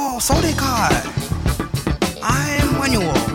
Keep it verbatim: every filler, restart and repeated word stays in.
おー、それかい。I am manual